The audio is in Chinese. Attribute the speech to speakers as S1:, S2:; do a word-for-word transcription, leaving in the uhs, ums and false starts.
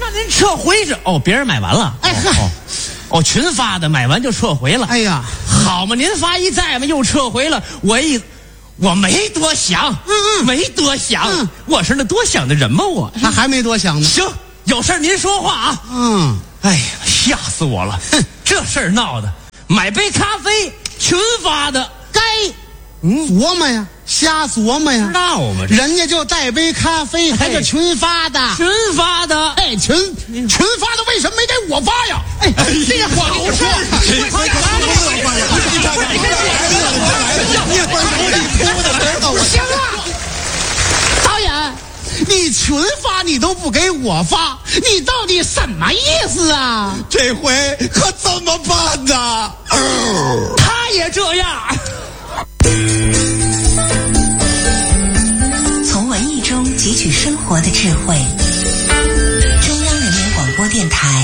S1: 您撤回这哦，别人买完了。
S2: 哎嗨。
S1: 哦哦，群发的，买完就撤回了。
S2: 哎呀，
S1: 好嘛，您发一再嘛，又撤回了。我一，我没多想，
S2: 嗯嗯，
S1: 没多想，
S2: 嗯，
S1: 我是那多想的人吗？我
S2: 他还没多想呢。
S1: 行，有事您说话啊。
S2: 嗯，
S1: 哎呀，吓死我了！哼，这事儿闹的，买杯咖啡，群发的，
S2: 该
S1: 嗯，
S2: 琢磨呀，瞎琢磨呀。
S1: 知道吗？
S2: 人家就带杯咖啡，还是群发的，
S1: 群发的，
S2: 哎，群群发的，为什么没给我发呀？哎，这个好事儿，行了，导演，你群发你都不给我发，你到底什么意思啊？
S3: 这回可怎么办呢？
S1: 他也这样。
S4: 从文艺中汲取生活的智慧。中央人民广播电台。